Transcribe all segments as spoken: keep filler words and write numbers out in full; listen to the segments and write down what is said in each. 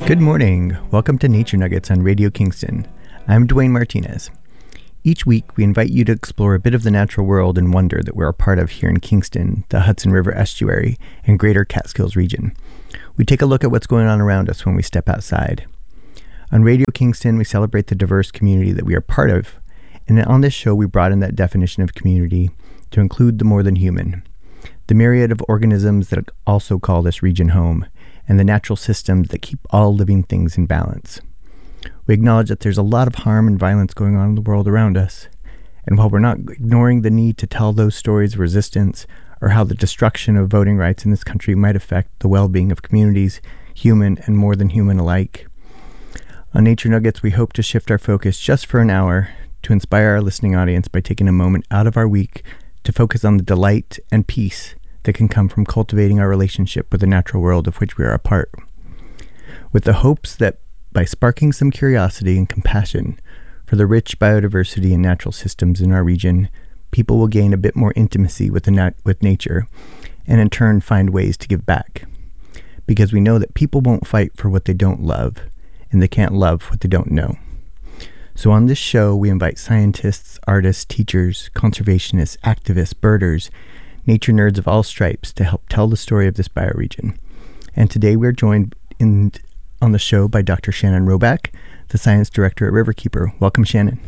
Good morning. Welcome to Nature Nuggets on Radio Kingston. I'm Dwayne Martinez. Each week, we invite you to explore a bit of the natural world and wonder that we're a part of here in Kingston, the Hudson River Estuary, and greater Catskills region. We take a look at what's going on around us when we step outside. On Radio Kingston, we celebrate the diverse community that we are part of, and on this show, we broaden that definition of community to include the more than human, the myriad of organisms that also call this region home, and the natural systems that keep all living things in balance. We acknowledge that there's a lot of harm and violence going on in the world around us, and while we're not ignoring the need to tell those stories of resistance or how the destruction of voting rights in this country might affect the well-being of communities, human and more than human alike, on Nature Nuggets, we hope to shift our focus just for an hour to inspire our listening audience by taking a moment out of our week to focus on the delight and peace that can come from cultivating our relationship with the natural world of which we are a part, with the hopes that by sparking some curiosity and compassion for the rich biodiversity and natural systems in our region, people will gain a bit more intimacy with the nat- with nature, and in turn find ways to give back. Because we know that people won't fight for what they don't love, and they can't love what they don't know. So on this show, we invite scientists, artists, teachers, conservationists, activists, birders, nature nerds of all stripes to help tell the story of this bioregion. And today we're joined in on the show by Doctor Shannon Roback, the science director at Riverkeeper. Welcome, Shannon.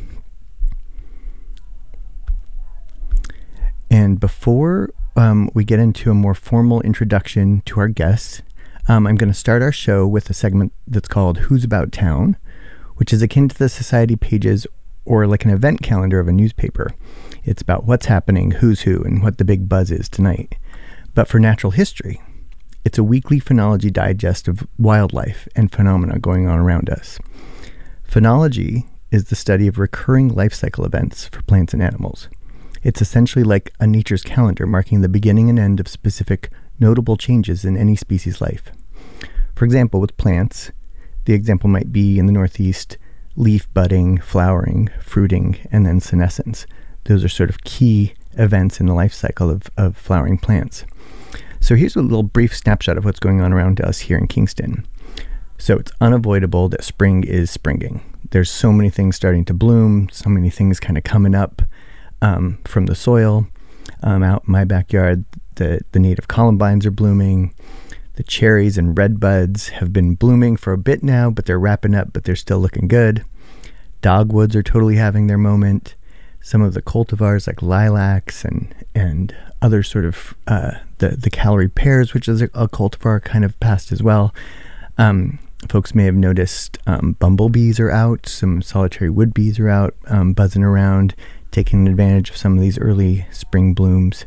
And before um, we get into a more formal introduction to our guests, um, I'm going to start our show with a segment that's called Who's About Town, which is akin to the society pages or like an event calendar of a newspaper. It's about what's happening, who's who, and what the big buzz is tonight. But for natural history, it's a weekly phenology digest of wildlife and phenomena going on around us. Phenology is the study of recurring life cycle events for plants and animals. It's essentially like a nature's calendar marking the beginning and end of specific notable changes in any species' life. For example, with plants, the example might be in the Northeast, leaf budding, flowering, fruiting, and then senescence. Those are sort of key events in the life cycle of, of flowering plants. So here's a little brief snapshot of what's going on around us here in Kingston. So it's unavoidable that spring is springing. There's so many things starting to bloom, so many things kind of coming up um, from the soil. Um, out in my backyard, the, the native columbines are blooming. The cherries and red buds have been blooming for a bit now, but they're wrapping up, but they're still looking good. Dogwoods are totally having their moment. Some of the cultivars like lilacs and and other sort of uh, the the Callery pears, which is a, a cultivar, kind of passed as well. Um, folks may have noticed um, bumblebees are out. Some solitary wood bees are out, um, buzzing around, taking advantage of some of these early spring blooms.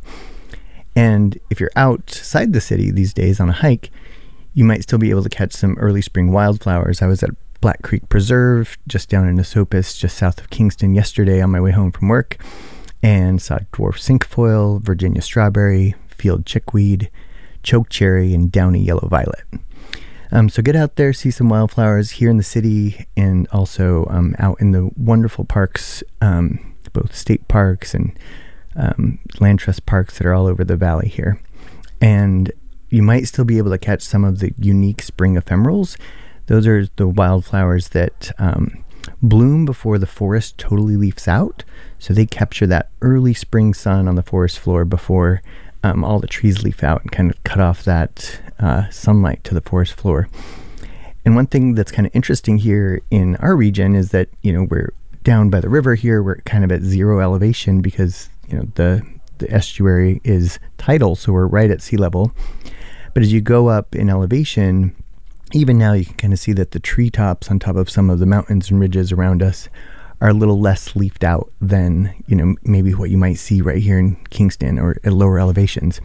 And if you're outside the city these days on a hike, you might still be able to catch some early spring wildflowers. I was at Black Creek Preserve, just down in Esopus, just south of Kingston yesterday on my way home from work, and saw dwarf cinquefoil, Virginia strawberry, field chickweed, chokecherry, and downy yellow violet. Um, so get out there, see some wildflowers here in the city, and also um, out in the wonderful parks, um, both state parks and um, land trust parks that are all over the valley here. And you might still be able to catch some of the unique spring ephemerals. Those are the wildflowers that um, bloom before the forest totally leaves out. So they capture that early spring sun on the forest floor before um, all the trees leaf out and kind of cut off that uh, sunlight to the forest floor. And one thing that's kind of interesting here in our region is that, you know, we're down by the river here. We're kind of at zero elevation because, you know, the, the estuary is tidal. So we're right at sea level. But as you go up in elevation, even now you can kind of see that the treetops on top of some of the mountains and ridges around us are a little less leafed out than, you know, maybe what you might see right here in Kingston or at lower elevations.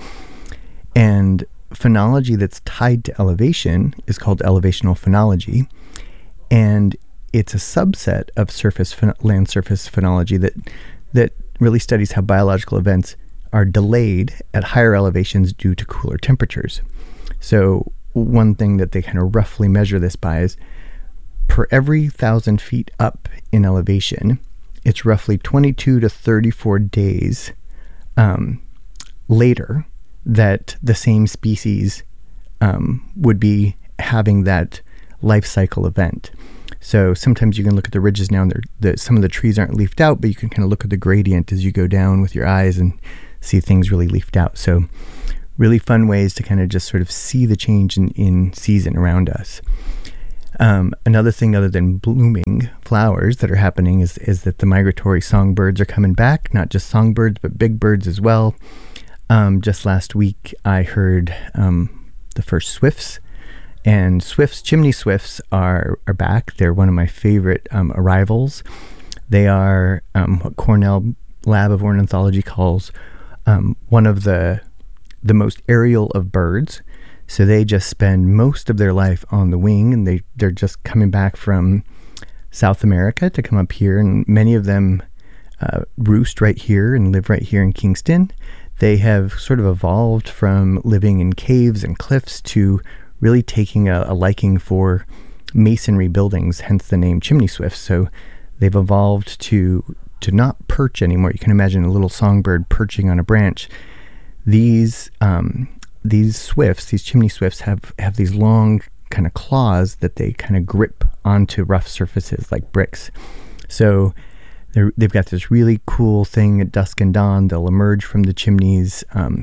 And phenology that's tied to elevation is called elevational phenology. And it's a subset of surface phen- land surface phenology that that really studies how biological events are delayed at higher elevations due to cooler temperatures. So one thing that they kind of roughly measure this by is per every thousand feet up in elevation, it's roughly twenty-two to thirty-four days um, later that the same species um, would be having that life cycle event. So sometimes you can look at the ridges now, and the, some of the trees aren't leafed out, but you can kind of look at the gradient as you go down with your eyes and see things really leafed out. So really fun ways to kind of just sort of see the change in, in season around us. Um, another thing other than blooming flowers that are happening is, is that the migratory songbirds are coming back, not just songbirds, but big birds as well. Um, just last week, I heard um, the first swifts. And swifts, chimney swifts, are are back. They're one of my favorite um, arrivals. They are um, what Cornell Lab of Ornithology calls um, one of the the most aerial of birds. So they just spend most of their life on the wing, and they they're just coming back from South America to come up here. And many of them uh, roost right here and live right here in Kingston. They have sort of evolved from living in caves and cliffs to really taking a, a liking for masonry buildings, hence the name chimney swifts. So they've evolved to to not perch anymore. You can imagine a little songbird perching on a branch. These um, these swifts, these chimney swifts, have, have these long kind of claws that they kind of grip onto rough surfaces like bricks. So they're, they've got this really cool thing at dusk and dawn. They'll emerge from the chimneys um,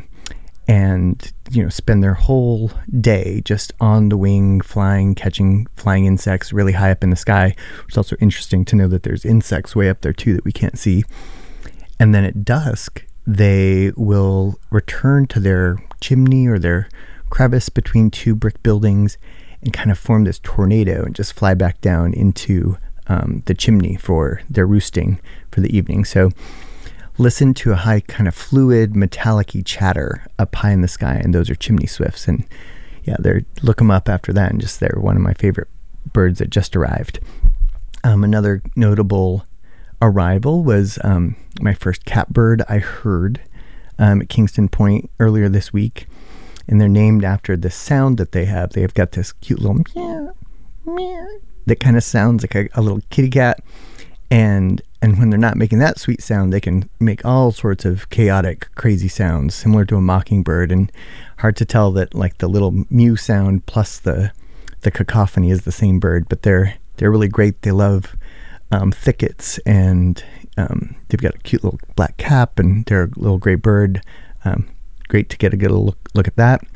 and you know spend their whole day just on the wing, flying, catching flying insects really high up in the sky. It's also interesting to know that there's insects way up there too that we can't see. And then at dusk, they will return to their chimney or their crevice between two brick buildings and kind of form this tornado and just fly back down into um, the chimney for their roosting for the evening. So listen to a high kind of fluid, metallic-y chatter up high in the sky, and those are chimney swifts. And yeah, they're look them up after that, and just they're one of my favorite birds that just arrived. Um, another notable arrival was um, my first catbird I heard um, at Kingston Point earlier this week, and they're named after the sound that they have. They've got this cute little meow, meow, that kind of sounds like a, a little kitty cat, and And when they're not making that sweet sound, they can make all sorts of chaotic, crazy sounds, similar to a mockingbird. And hard to tell that like the little mew sound plus the the cacophony is the same bird. But they're they're really great. They love um, thickets, and um, they've got a cute little black cap, and they're a little gray bird. Um, great to get a good look look at that.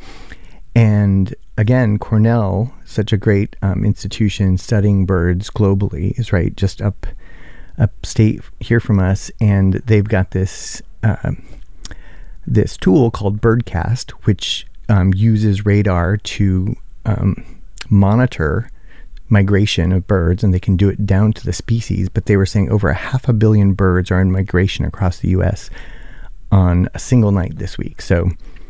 And again, Cornell, such a great um, institution studying birds globally, is right just up. upstate here from us, and they've got this uh, this tool called Birdcast, which um, uses radar to um, monitor migration of birds, and they can do it down to the species. But they were saying over a half a billion birds are in migration across the U S on a single night this week. So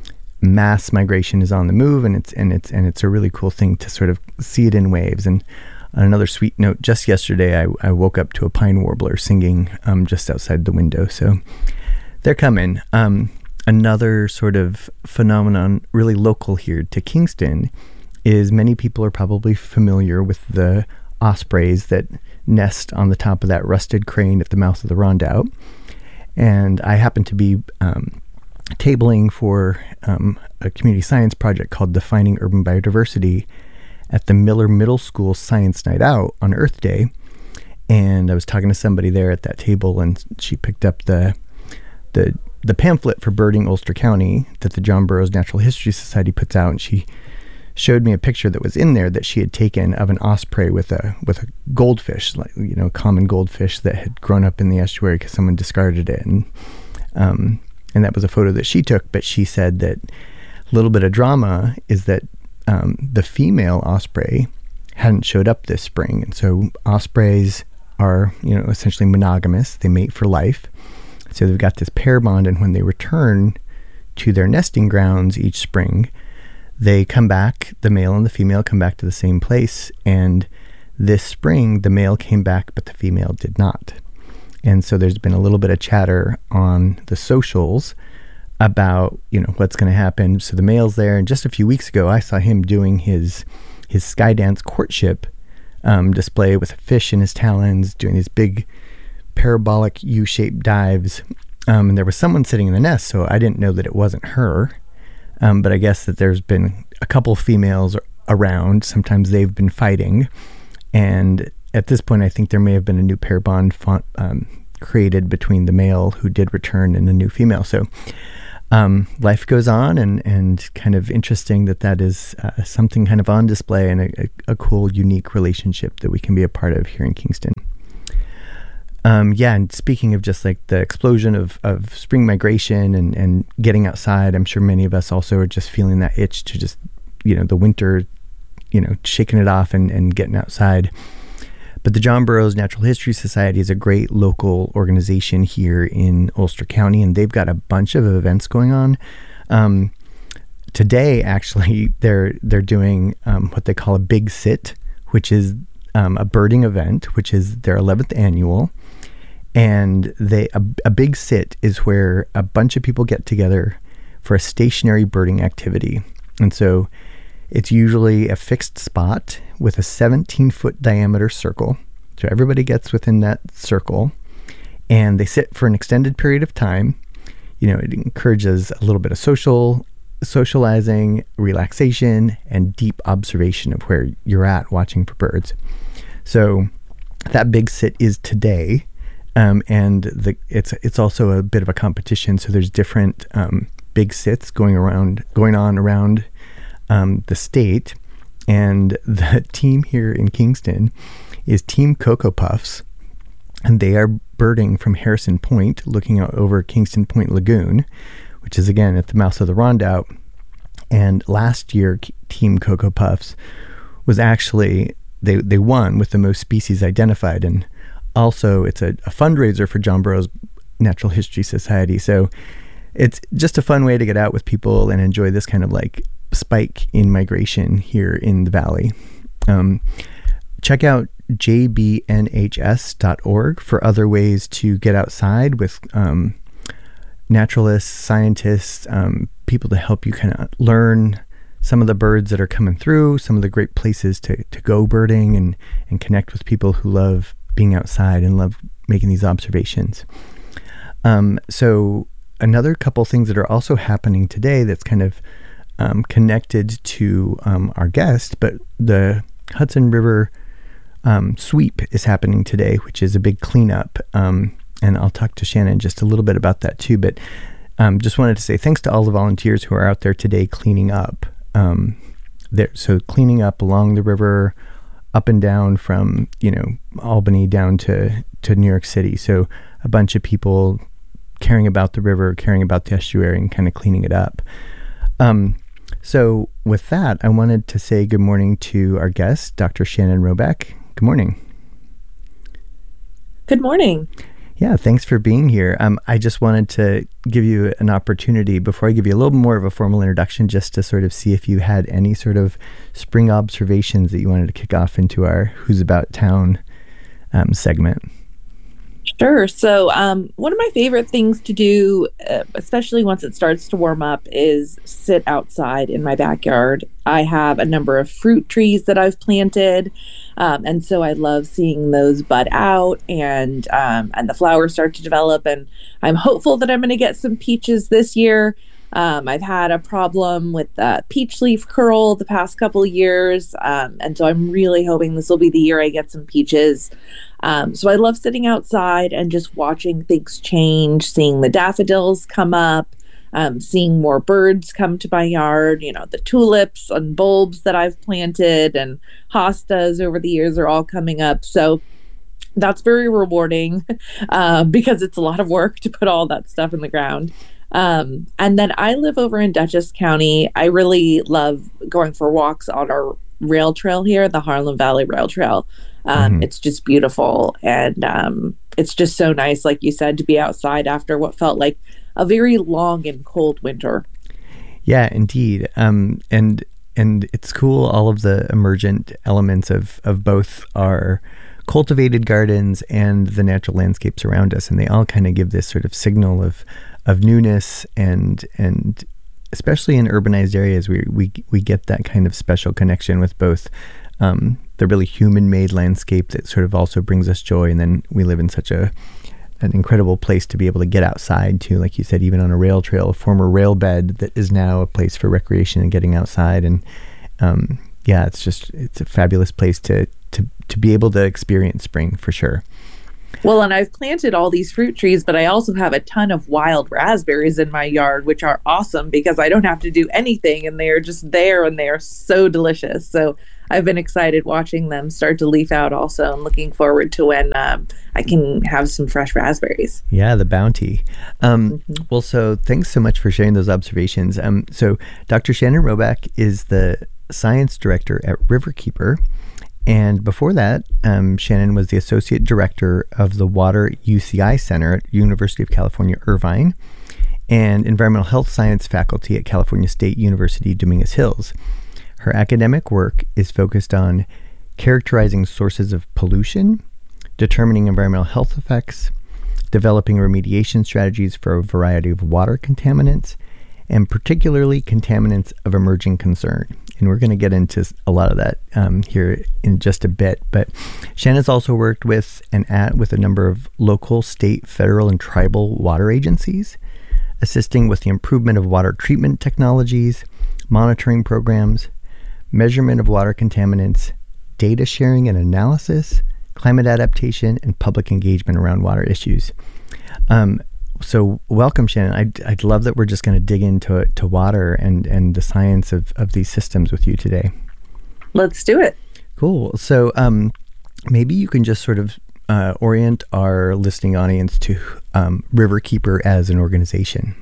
mass migration is on the move, and it's and it's and it's a really cool thing to sort of see it in waves. And on another sweet note, just yesterday I, I woke up to a pine warbler singing um, just outside the window. So they're coming. Um, another sort of phenomenon really local here to Kingston is many people are probably familiar with the ospreys that nest on the top of that rusted crane at the mouth of the Rondout. And I happen to be um, tabling for um, a community science project called Defining Urban Biodiversity at the Miller Middle School Science Night Out on Earth Day. And I was talking to somebody there at that table, and she picked up the the the pamphlet for birding Ulster County that the John Burroughs Natural History Society puts out, and she showed me a picture that was in there that she had taken of an osprey with a with a goldfish, like you know, common goldfish that had grown up in the estuary because someone discarded it, and um, and that was a photo that she took. But she said that a little bit of drama is that Um, the female osprey hadn't showed up this spring. And so ospreys are, you know, essentially monogamous. They mate for life. So they've got this pair bond, and when they return to their nesting grounds each spring, they come back, the male and the female come back to the same place. And this spring, the male came back, but the female did not. And so there's been a little bit of chatter on the socials about, you know, what's going to happen. So the male's there, and just a few weeks ago, I saw him doing his his Skydance courtship um, display with a fish in his talons, doing these big parabolic U-shaped dives. Um, and there was someone sitting in the nest, so I didn't know that it wasn't her. Um, but I guess that there's been a couple females around. Sometimes they've been fighting. And at this point, I think there may have been a new pair bond font, um, created between the male who did return and the new female. So um, life goes on, and, and kind of interesting that that is uh, something kind of on display, and a, a, a cool, unique relationship that we can be a part of here in Kingston. Um, yeah, and speaking of just like the explosion of, of spring migration and, and getting outside, I'm sure many of us also are just feeling that itch to just, you know, the winter, you know, shaking it off and, and getting outside. But the John Burroughs Natural History Society is a great local organization here in Ulster County, and they've got a bunch of events going on. Um, today, actually, they're they're doing um, what they call a Big Sit, which is um, a birding event, which is their eleventh annual. And they a, a Big Sit is where a bunch of people get together for a stationary birding activity. And so it's usually a fixed spot with a seventeen foot diameter circle. So everybody gets within that circle, and they sit for an extended period of time. You know, it encourages a little bit of social socializing, relaxation, and deep observation of where you're at watching for birds. So that Big Sit is today. Um, and the, it's it's also a bit of a competition. So there's different um, big sits going around, going on around um, the state. And the team here in Kingston is Team Cocoa Puffs, and they are birding from Harrison Point, looking out over Kingston Point Lagoon, which is again at the mouth of the Rondout. And last year, Team Cocoa Puffs was actually they they won with the most species identified. And also, it's a, a fundraiser for John Burroughs Natural History Society. So it's just a fun way to get out with people and enjoy this kind of like spike in migration here in the valley. Um, check out j b n h s dot org for other ways to get outside with um, naturalists, scientists, um, people to help you kind of learn some of the birds that are coming through, some of the great places to, to go birding and, and connect with people who love being outside and love making these observations. Um, so another couple things that are also happening today that's kind of um, connected to um, our guest, but the Hudson River um, sweep is happening today, which is a big cleanup. Um, and I'll talk to Shannon just a little bit about that too. But um, just wanted to say thanks to all the volunteers who are out there today cleaning up. Um, there, so cleaning up along the river, up and down from, you know, Albany down to, to New York City. So a bunch of people caring about the river, caring about the estuary, and kind of cleaning it up. Um, so with that, I wanted to say good morning to our guest, Doctor Shannon Roback. Good morning. Good morning. Yeah, thanks for being here. Um, I just wanted to give you an opportunity before I give you a little more of a formal introduction, just to sort of see if you had any sort of spring observations that you wanted to kick off into our Who's About Town um, segment. Sure. So um, one of my favorite things to do, uh, especially once it starts to warm up, is sit outside in my backyard. I have a number of fruit trees that I've planted. Um, and so I love seeing those bud out and um, and the flowers start to develop. And I'm hopeful that I'm going to get some peaches this year. Um, I've had a problem with uh, peach leaf curl the past couple of years. Um, and so I'm really hoping this will be the year I get some peaches. Um, so I love sitting outside and just watching things change, seeing the daffodils come up, um, seeing more birds come to my yard. You know, the tulips and bulbs that I've planted and hostas over the years are all coming up. So that's very rewarding uh, because it's a lot of work to put all that stuff in the ground. Um, and then I live over in Dutchess County. I really love going for walks on our rail trail here, the Harlem Valley Rail Trail. Um, mm-hmm. It's just beautiful. And um, it's just so nice, like you said, to be outside after what felt like a very long and cold winter. Yeah, indeed. Um, and and it's cool, all of the emergent elements of, of both our cultivated gardens and the natural landscapes around us. And they all kind of give this sort of signal of of newness, and and especially in urbanized areas, we we we get that kind of special connection with both um, the really human-made landscape that sort of also brings us joy, and then we live in such a an incredible place to be able to get outside too, like you said, even on a rail trail, a former rail bed that is now a place for recreation and getting outside. And um, yeah, it's just, it's a fabulous place to, to, to be able to experience spring for sure. Well, and I've planted all these fruit trees, but I also have a ton of wild raspberries in my yard, which are awesome because I don't have to do anything and they're just there and they are so delicious. So I've been excited watching them start to leaf out also and looking forward to when um, I can have some fresh raspberries. Yeah, the bounty. Um, mm-hmm. Well, so thanks so much for sharing those observations. Um, so Doctor Shannon Roback is the science director at Riverkeeper. And before that, um, Shannon was the associate director of the Water U C I Center at University of California, Irvine, and environmental health science faculty at California State University, Dominguez Hills. Her academic work is focused on characterizing sources of pollution, determining environmental health effects, developing remediation strategies for a variety of water contaminants, and particularly contaminants of emerging concern. And we're going to get into a lot of that um, here in just a bit. But Shannon's also worked with and at with a number of local, state, federal, and tribal water agencies, assisting with the improvement of water treatment technologies, monitoring programs, measurement of water contaminants, data sharing and analysis, climate adaptation, and public engagement around water issues. Um, So welcome, Shannon. I'd, I'd love that we're just going to dig into to water and, and the science of, of these systems with you today. Let's do it. Cool. So um, maybe you can just sort of uh, orient our listening audience to um, Riverkeeper as an organization.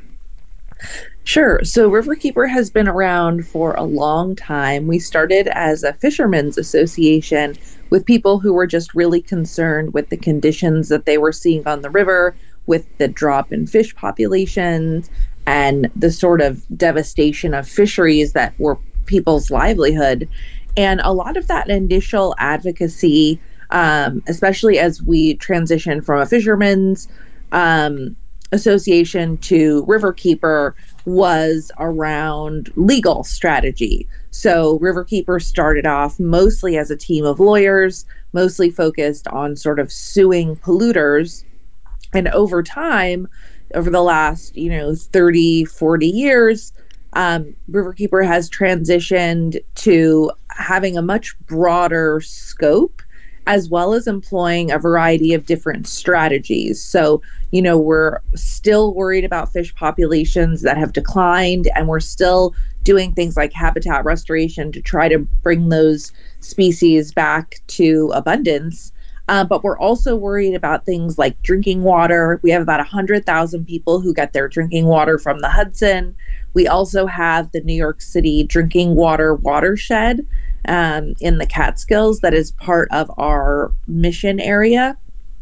Sure. So Riverkeeper has been around for a long time. We started as a fishermen's association with people who were just really concerned with the conditions that they were seeing on the river, with the drop in fish populations and the sort of devastation of fisheries that were people's livelihood. And a lot of that initial advocacy, um, especially as we transitioned from a fisherman's um, association to Riverkeeper, was around legal strategy. So Riverkeeper started off mostly as a team of lawyers, mostly focused on sort of suing polluters. And over time, over the last, you know, thirty, forty years, um, Riverkeeper has transitioned to having a much broader scope, as well as employing a variety of different strategies. So, you know, we're still worried about fish populations that have declined, and we're still doing things like habitat restoration to try to bring those species back to abundance. Uh, but we're also worried about things like drinking water. We have about one hundred thousand people who get their drinking water from the Hudson. We also have the New York City drinking water watershed um, in the Catskills that is part of our mission area.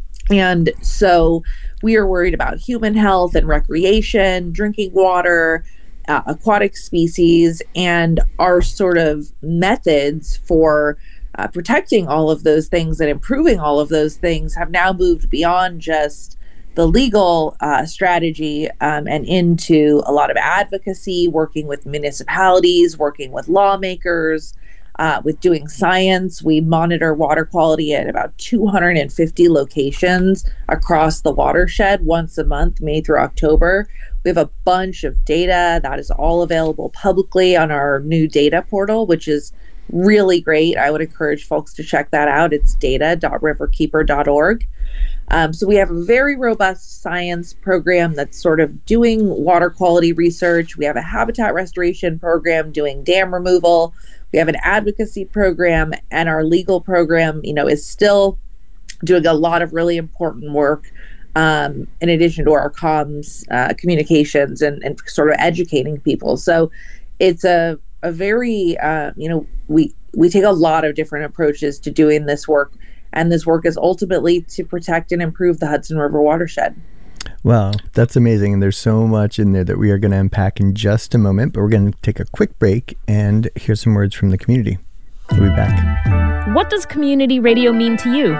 And so we are worried about human health and recreation, drinking water, uh, aquatic species, and our sort of methods for Uh, protecting all of those things and improving all of those things have now moved beyond just the legal uh, strategy um, and into a lot of advocacy, working with municipalities, working with lawmakers, uh, with doing science. We monitor water quality at about two hundred fifty locations across the watershed once a month, May through October. We have a bunch of data that is all available publicly on our new data portal, which is really great. I would encourage folks to check that out. It's data dot riverkeeper dot org. Um, so we have a very robust science program that's sort of doing water quality research. We have a habitat restoration program doing dam removal. We have an advocacy program, and our legal program, you know, is still doing a lot of really important work um, in addition to our comms, uh, communications, and, and sort of educating people. So it's a a very, uh, you know, we, we take a lot of different approaches to doing this work. And this work is ultimately to protect and improve the Hudson River watershed. Wow, that's amazing. And there's so much in there that we are going to unpack in just a moment. But we're going to take a quick break and hear some words from the community. We'll be back. What does community radio mean to you?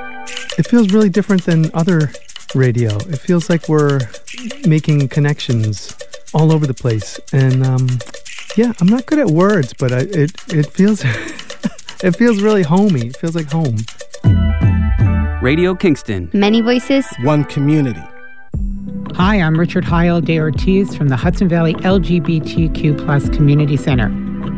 It feels really different than other radio. It feels like we're making connections all over the place. And, um... yeah, I'm not good at words, but I, it it feels it feels really homey. It feels like home. Radio Kingston. Many voices. One community. Hi, I'm Richard Heil de Ortiz from the Hudson Valley L G B T Q plus Community Center.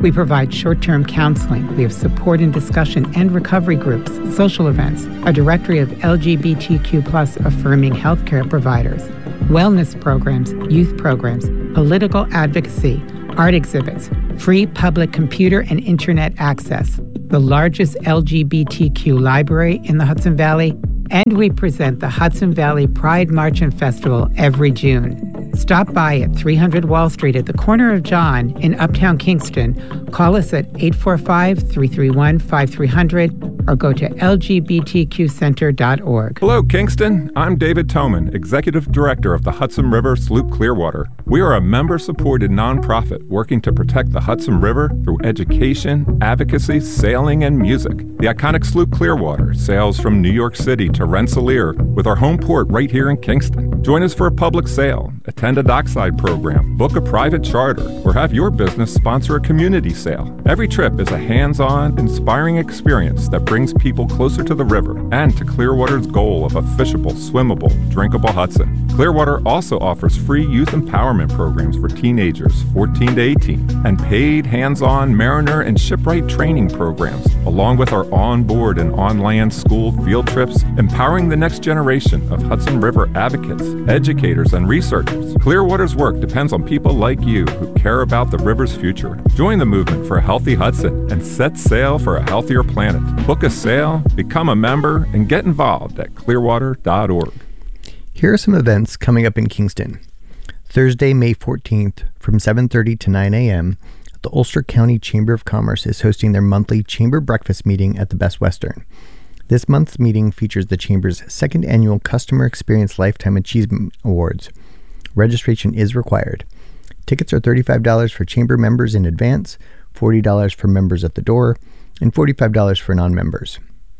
We provide short-term counseling. We have support and discussion and recovery groups, social events, a directory of L G B T Q plus affirming healthcare providers, wellness programs, youth programs, political advocacy, art exhibits, free public computer and internet access, the largest L G B T Q library in the Hudson Valley, and we present the Hudson Valley Pride March and Festival every June. Stop by at three hundred Wall Street at the corner of John in Uptown Kingston. Call us at eight four five, three three one, five three zero zero or go to L G B T Q center dot org. Hello, Kingston. I'm David Toman, Executive Director of the Hudson River Sloop Clearwater. We are a member-supported nonprofit working to protect the Hudson River through education, advocacy, sailing, and music. The iconic Sloop Clearwater sails from New York City to Rensselaer with our home port right here in Kingston. Join us for a public sail, attend a dockside program, book a private charter, or have your business sponsor a community sail. Every trip is a hands-on, inspiring experience that brings people closer to the river and to Clearwater's goal of a fishable, swimmable, drinkable Hudson. Clearwater also offers free youth empowerment programs for teenagers fourteen to eighteen and paid hands-on mariner and shipwright training programs, along with our on-board and on-land school field trips, empowering the next generation of Hudson River advocates, educators, and researchers. Clearwater's work depends on people like you who care about the river's future. Join the movement for a healthy Hudson and set sail for a healthier planet. Book a sail, become a member, and get involved at clearwater dot org. Here are some events coming up in Kingston. Thursday, May fourteenth, from seven thirty to nine a.m., the Ulster County Chamber of Commerce is hosting their monthly Chamber Breakfast meeting at the Best Western. This month's meeting features the Chamber's second annual Customer Experience Lifetime Achievement Awards. Registration is required. Tickets are thirty-five dollars for Chamber members in advance, forty dollars for members at the door, and forty-five dollars for non-members.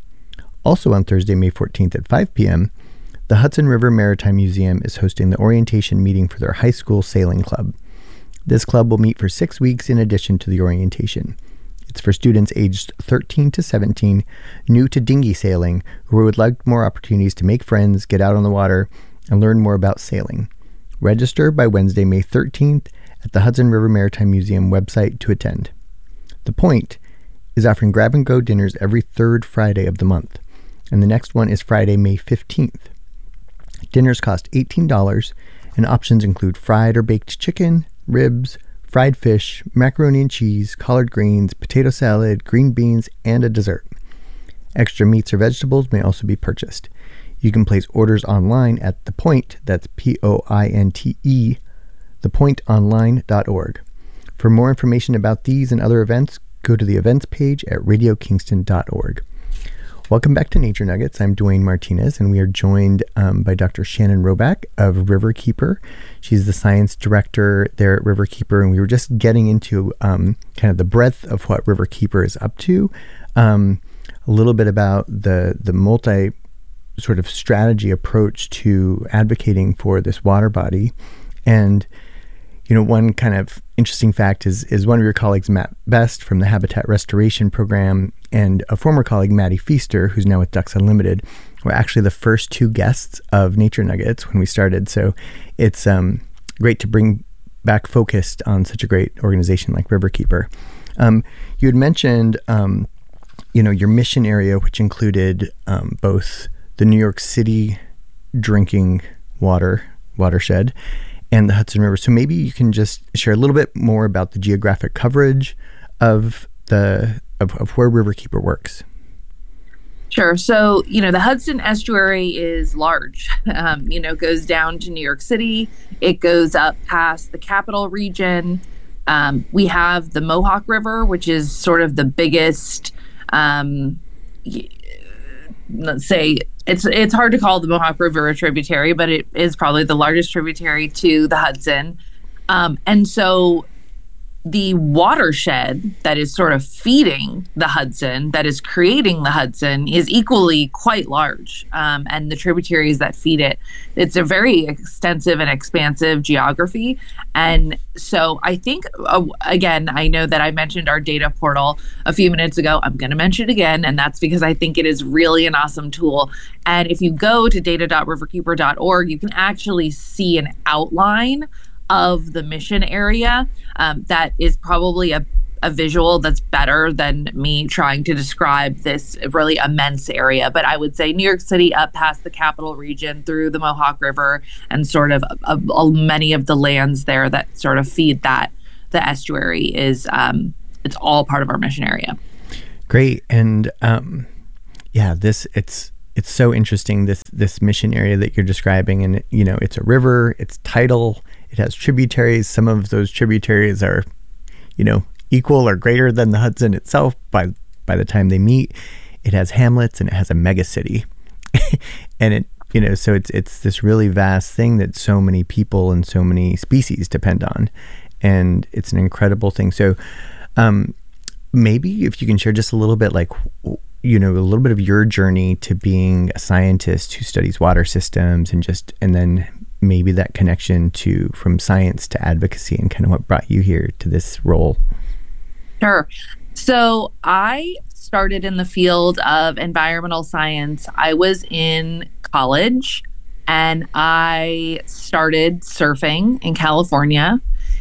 Also on Thursday, May fourteenth at five p.m., the Hudson River Maritime Museum is hosting the orientation meeting for their high school sailing club. This club will meet for six weeks in addition to the orientation. It's for students aged thirteen to seventeen, new to dinghy sailing, who would like more opportunities to make friends, get out on the water, and learn more about sailing. Register by Wednesday, May thirteenth at the Hudson River Maritime Museum website to attend. The Point is offering grab-and-go dinners every third Friday of the month, and the next one is Friday, May fifteenth. Dinners cost eighteen dollars, and options include fried or baked chicken, ribs, fried fish, macaroni and cheese, collard greens, potato salad, green beans, and a dessert. Extra meats or vegetables may also be purchased. You can place orders online at The Point, that's P O I N T E, the point online dot org. For more information about these and other events, go to the events page at radio kingston dot org. Welcome back to Nature Nuggets. I'm Dwayne Martinez, and we are joined um, by Doctor Shannon Roback of Riverkeeper. She's the science director there at Riverkeeper, and we were just getting into um, kind of the breadth of what Riverkeeper is up to, um, a little bit about the the multi sort of strategy approach to advocating for this water body. And you know, one kind of interesting fact is is one of your colleagues, Matt Best from the Habitat Restoration Program, and a former colleague, Maddie Feaster, who's now with Ducks Unlimited, were actually the first two guests of Nature Nuggets when we started. So it's um, great to bring back focused on such a great organization like Riverkeeper. Um, you had mentioned, um, you know, your mission area, which included um, both the New York City drinking water watershed and the Hudson River. So maybe you can just share a little bit more about the geographic coverage of the of, of where Riverkeeper works. Sure. So, you know, the Hudson Estuary is large, um, you know, goes down to New York City. It goes up past the Capital Region. Um, we have the Mohawk River, which is sort of the biggest, um, let's say, it's it's hard to call the Mohawk River a tributary, but it is probably the largest tributary to the Hudson. Um, and so the watershed that is sort of feeding the Hudson, that is creating the Hudson, is equally quite large. Um, and the tributaries that feed it, it's a very extensive and expansive geography. And so I think, uh, again, I know that I mentioned our data portal a few minutes ago. I'm going to mention it again, and that's because I think it is really an awesome tool. And if you go to data dot riverkeeper dot org, you can actually see an outline of the mission area um, that is probably a, a visual that's better than me trying to describe this really immense area. But I would say New York City up past the Capital Region through the Mohawk River and sort of uh, uh, many of the lands there that sort of feed that, the estuary is, um, it's all part of our mission area. Great. And um, yeah, this, it's, it's so interesting, this, this mission area that you're describing. And, you know, it's a river, it's tidal, it has tributaries. Some of those tributaries are, you know, equal or greater than the Hudson itself by by the time they meet. It has hamlets and it has a mega city. And it, you know, so it's it's this really vast thing that so many people and so many species depend on. And it's an incredible thing. So um, maybe if you can share just a little bit, like, you know, a little bit of your journey to being a scientist who studies water systems, and just, and then maybe that connection to from science to advocacy, and kind of what brought you here to this role. Sure. So I started in the field of environmental science. I was in college and I started surfing in California,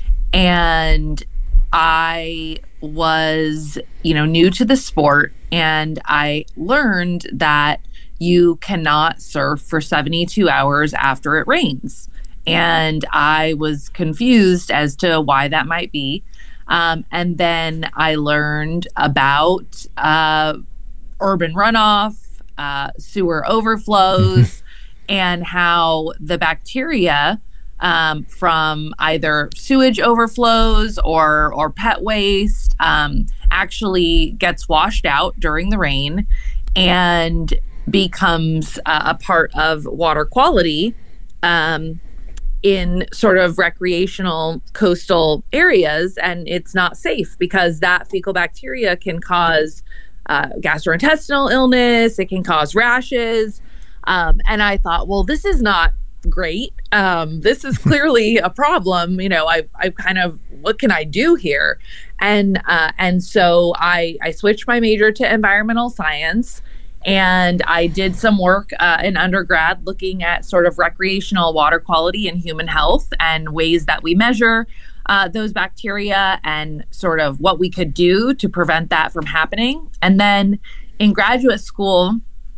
and I was, you know, new to the sport, and I learned that you cannot surf for seventy-two hours after it rains. And I was confused as to why that might be. Um, and then I learned about uh, urban runoff, uh, sewer overflows, and how the bacteria um, from either sewage overflows or or pet waste um, actually gets washed out during the rain and becomes uh, a part of water quality um, in sort of recreational coastal areas. And it's not safe because that fecal bacteria can cause uh, gastrointestinal illness. It can cause rashes. Um, and I thought, well, this is not great. Um, this is clearly a problem. You know, I, I kind of, what can I do here? And, uh, and so I, I switched my major to environmental science. And I did some work uh, in undergrad looking at sort of recreational water quality and human health and ways that we measure uh, those bacteria and sort of what we could do to prevent that from happening. And then in graduate school,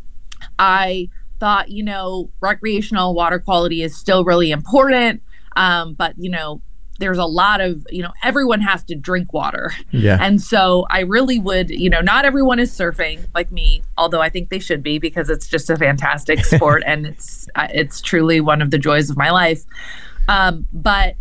I thought, you know, recreational water quality is still really important. Um, but, you know, there's a lot of, you know, everyone has to drink water. Yeah. And so I really would, you know, not everyone is surfing like me, although I think they should be because it's just a fantastic sport and it's uh, it's truly one of the joys of my life. Um, but,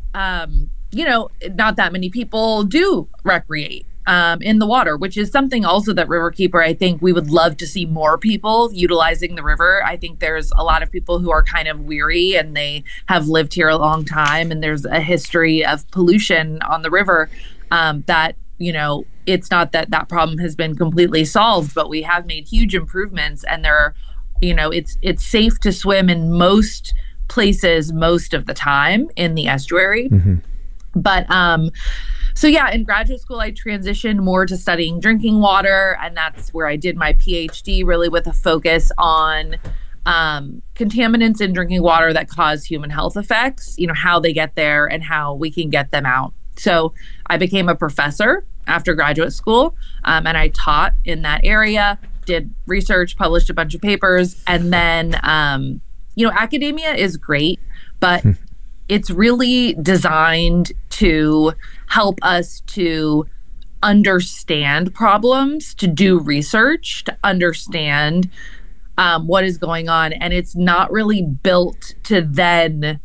um, you know, not that many people do recreate um, in the water, which is something also that Riverkeeper, I think we would love to see more people utilizing the river. I think there's a lot of people who are kind of weary and they have lived here a long time, and there's a history of pollution on the river um, that, you know, it's not that that problem has been completely solved, but we have made huge improvements, and there are, you know, it's it's safe to swim in most places most of the time in the estuary. Mm-hmm. But um So yeah, in graduate school, I transitioned more to studying drinking water, and that's where I did my PhD, really with a focus on um, contaminants in drinking water that cause human health effects, you know, how they get there and how we can get them out. So I became a professor after graduate school, um, and I taught in that area, did research, published a bunch of papers, and then, um, you know, academia is great, but it's really designed to help us to understand problems, to do research, to understand um, what is going on. And it's not really built to then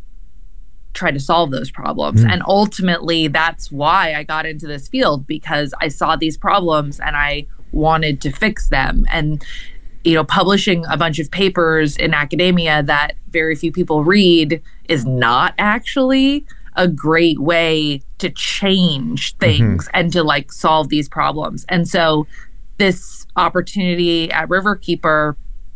try to solve those problems. Mm. And ultimately, that's why I got into this field, because I saw these problems and I wanted to fix them. And you know, publishing a bunch of papers in academia that very few people read is not actually a great way to change things mm-hmm. and to like solve these problems. And so this opportunity at Riverkeeper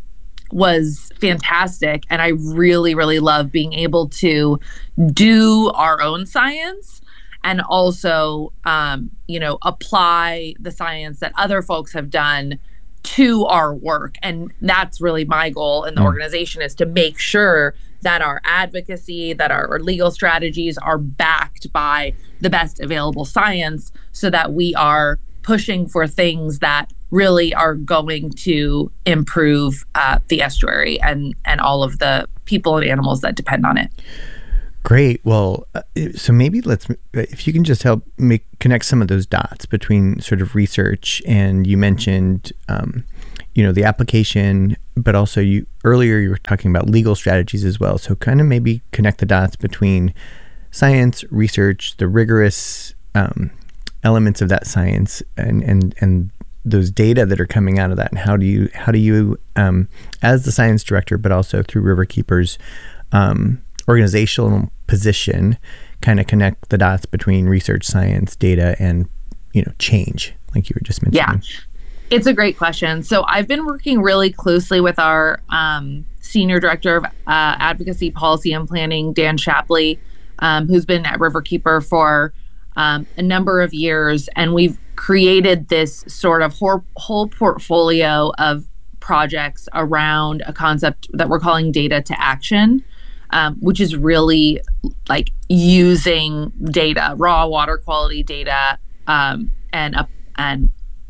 was fantastic. And I really, really love being able to do our own science and also, um, you know, apply the science that other folks have done to our work. And that's really my goal in the mm. organization, is to make sure that our advocacy, that our, our legal strategies are backed by the best available science, so that we are pushing for things that really are going to improve uh, the estuary and, and all of the people and animals that depend on it. Great. Well, uh, so maybe let's, if you can just help make connect some of those dots between sort of research, and you mentioned, um, you know, the application, but also you earlier you were talking about legal strategies as well. So kind of maybe connect the dots between science, research, the rigorous um, elements of that science, and and and those data that are coming out of that, and how do you how do you um, as the science director, but also through Riverkeeper's um, organizational position, kind of connect the dots between research, science, data, and, you know, change, like you were just mentioning. Yeah, it's a great question. So I've been working really closely with our um, senior director of uh, advocacy, policy, and planning, Dan Shapley, um, who's been at Riverkeeper for um, a number of years, and we've created this sort of whole, whole portfolio of projects around a concept that we're calling data to action. Um, which is really like using data, raw water quality data, um, and up and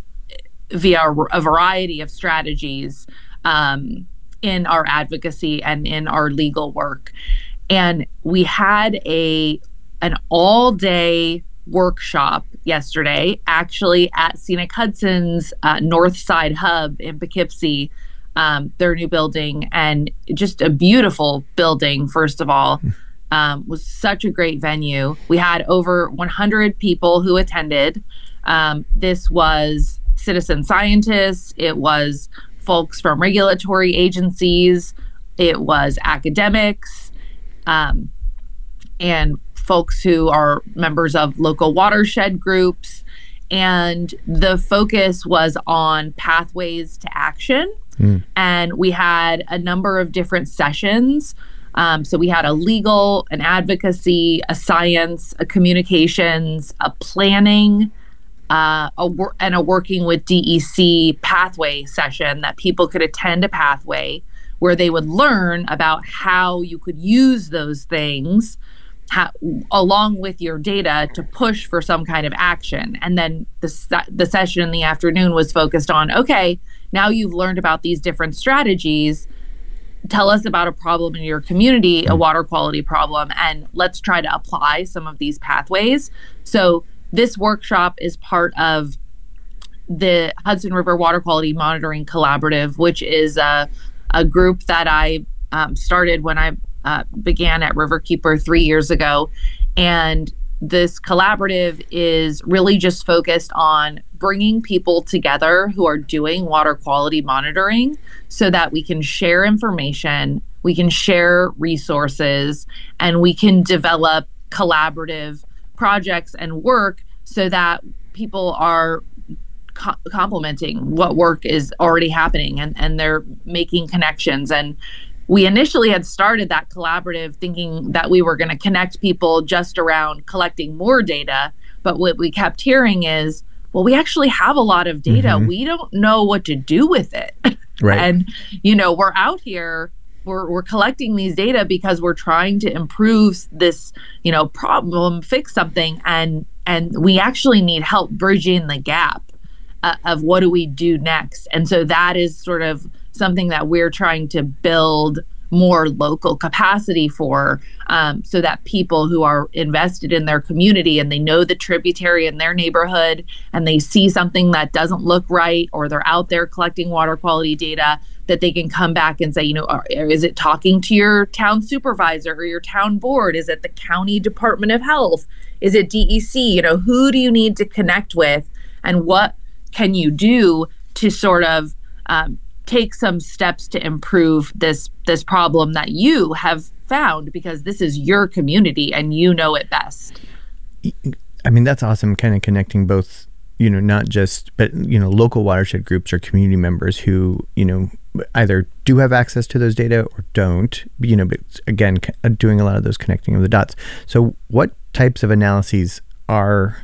via a variety of strategies um, in our advocacy and in our legal work. And we had a an all day workshop yesterday, actually at Scenic Hudson's uh, North Side Hub in Poughkeepsie. Um, their new building, and just a beautiful building, first of all. Um, was such a great venue. We had over one hundred people who attended. Um, this was citizen scientists, it was folks from regulatory agencies, it was academics, um, and folks who are members of local watershed groups. And the focus was on pathways to action. Mm. And we had a number of different sessions. Um, so we had a legal, an advocacy, a science, a communications, a planning, uh, a wor- and a working with D E C pathway session that people could attend a pathway where they would learn about how you could use those things how, along with your data to push for some kind of action. And then the, se- the session in the afternoon was focused on, okay, now you've learned about these different strategies. Tell us about a problem in your community, a water quality problem, and let's try to apply some of these pathways. So this workshop is part of the Hudson River Water Quality Monitoring Collaborative, which is a, a group that I um, started when I uh, began at Riverkeeper three years ago. And this collaborative is really just focused on bringing people together who are doing water quality monitoring so that we can share information, we can share resources, and we can develop collaborative projects and work so that people are co- complementing what work is already happening, and, and they're making connections. And we initially had started that collaborative thinking that we were going to connect people just around collecting more data. But what we kept hearing is, well, we actually have a lot of data. Mm-hmm. We don't know what to do with it. Right. And, you know, we're out here, we're, we're collecting these data because we're trying to improve this, you know, problem, fix something. And, and we actually need help bridging the gap uh, of what do we do next. And so that is sort of something that we're trying to build more local capacity for, um, so that people who are invested in their community and they know the tributary in their neighborhood and they see something that doesn't look right, or they're out there collecting water quality data, that they can come back and say, you know, are, is it talking to your town supervisor or your town board? Is it the county Department of Health? Is it D E C? You know, who do you need to connect with, and what can you do to sort of um, take some steps to improve this this problem that you have found, because this is your community and you know it best. I mean, that's awesome, kind of connecting both, you know, not just, but, you know, local watershed groups or community members who, you know, either do have access to those data or don't, you know, but again, doing a lot of those connecting of the dots. So what types of analyses are,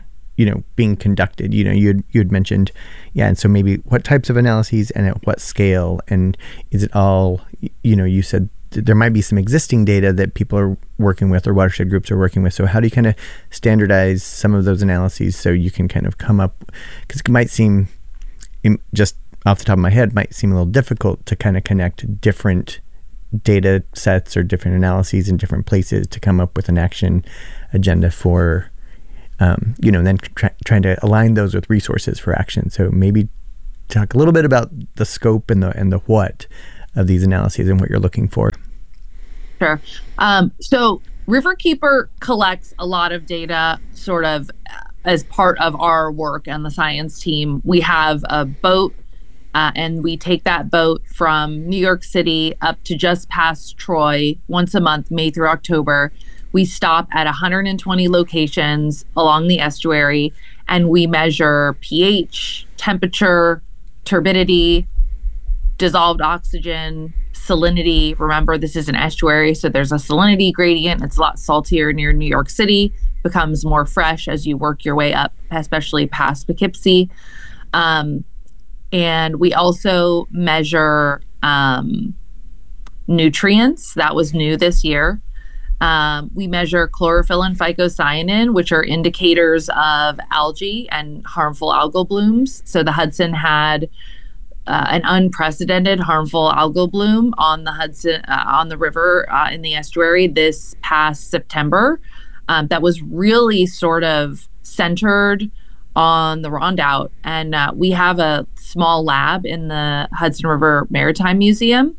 you know, being conducted? You know, you had, you had mentioned, yeah, and so maybe what types of analyses and at what scale, and is it all, you know, you said there might be some existing data that people are working with or watershed groups are working with. So how do you kind of standardize some of those analyses so you can kind of come up, because it might seem, just off the top of my head, might seem a little difficult to kind of connect different data sets or different analyses in different places to come up with an action agenda for, um, you know, and then try, trying to align those with resources for action. So maybe talk a little bit about the scope and the and the what of these analyses and what you're looking for. Sure. Um, so Riverkeeper collects a lot of data sort of as part of our work and the science team. We have a boat uh, and we take that boat from New York City up to just past Troy once a month, May through October. We stop at one hundred twenty locations along the estuary and we measure pH, temperature, turbidity, dissolved oxygen, salinity. Remember, this is an estuary, so there's a salinity gradient. It's a lot saltier near New York City, becomes more fresh as you work your way up, especially past Poughkeepsie. Um, and we also measure um, nutrients. That was new this year. Um, we measure chlorophyll and phycocyanin, which are indicators of algae and harmful algal blooms. So the Hudson had Uh, an unprecedented harmful algal bloom on the Hudson, uh, on the river uh, in the estuary this past September. Um, that was really sort of centered on the Rondout. And uh, we have a small lab in the Hudson River Maritime Museum.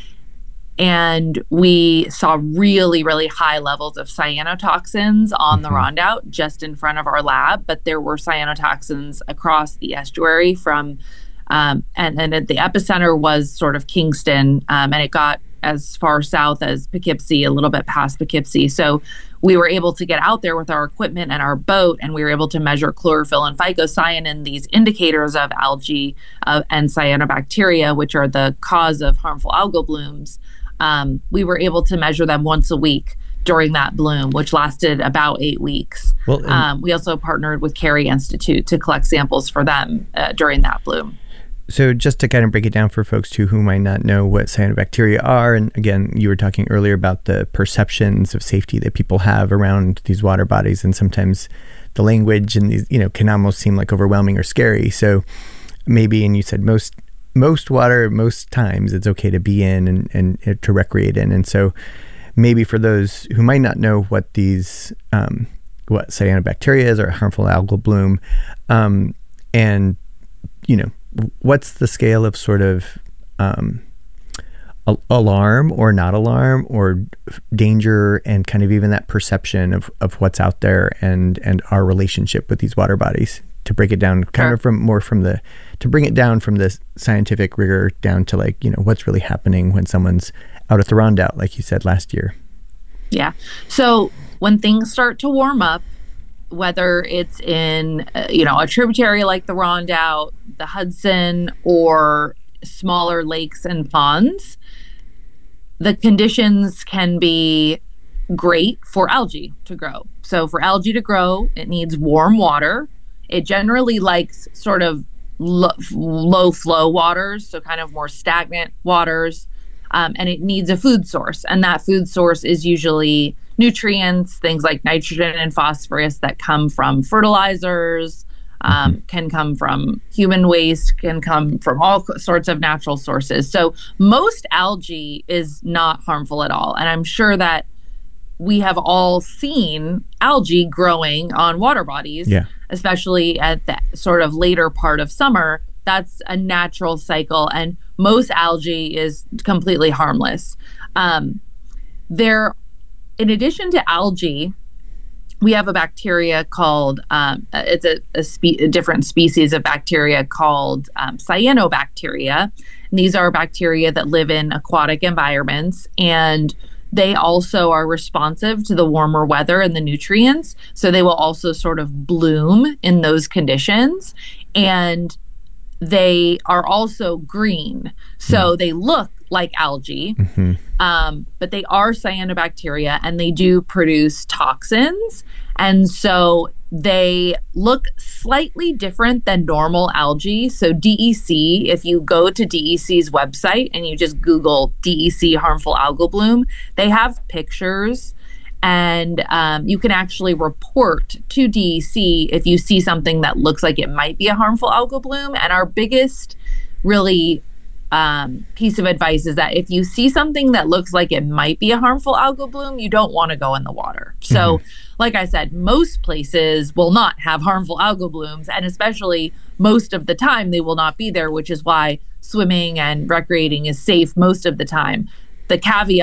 And we saw really, really high levels of cyanotoxins on the Rondout just in front of our lab. But there were cyanotoxins across the estuary from Um, and, and at the epicenter was sort of Kingston, um, and it got as far south as Poughkeepsie, a little bit past Poughkeepsie. So we were able to get out there with our equipment and our boat, and we were able to measure chlorophyll and phycocyanin, these indicators of algae uh, and cyanobacteria, which are the cause of harmful algal blooms. Um, we were able to measure them once a week during that bloom, which lasted about eight weeks. Well, um, we also partnered with Carey Institute to collect samples for them uh, during that bloom. So just to kind of break it down for folks too who might not know what cyanobacteria are, and again, you were talking earlier about the perceptions of safety that people have around these water bodies, and sometimes the language and these, you know, can almost seem like overwhelming or scary. So maybe, and you said most most water, most times it's okay to be in and, and to recreate in. And so maybe for those who might not know what these, um, what cyanobacteria is or harmful algal bloom, um, and, you know, what's the scale of sort of um, alarm or not alarm or danger, and kind of even that perception of, of what's out there and, and our relationship with these water bodies, to break it down kind sure. of from more from the, to bring it down from the scientific rigor down to like, you know, what's really happening when someone's out at the Rondout, like you said last year. Yeah. So when things start to warm up, whether it's in, uh, you know, a tributary like the Rondout, the Hudson, or smaller lakes and ponds, the conditions can be great for algae to grow. So for algae to grow, it needs warm water. It generally likes sort of lo- low flow waters, so kind of more stagnant waters. Um, and it needs a food source. And that food source is usually nutrients, things like nitrogen and phosphorus that come from fertilizers, um, can come from human waste, can come from all sorts of natural sources. So most algae is not harmful at all. And I'm sure that we have all seen algae growing on water bodies, yeah. especially at the sort of later part of summer. That's a natural cycle, and most algae is completely harmless. Um, there, in addition to algae, we have a bacteria called, um, it's a, a, spe- a different species of bacteria called um, cyanobacteria. And these are bacteria that live in aquatic environments, and they also are responsive to the warmer weather and the nutrients. So they will also sort of bloom in those conditions. And they are also green. So mm. they look like algae, mm-hmm. um, but they are cyanobacteria, and they do produce toxins. And so they look slightly different than normal algae. So D E C, if you go to D E C's website and you just Google D E C harmful algal bloom, they have pictures, and um, you can actually report to D E C if you see something that looks like it might be a harmful algal bloom. And our biggest really um, piece of advice is that if you see something that looks like it might be a harmful algal bloom, you don't want to go in the water. So, mm-hmm. like I said, most places will not have harmful algal blooms, and especially most of the time they will not be there, which is why swimming and recreating is safe most of the time. The caveat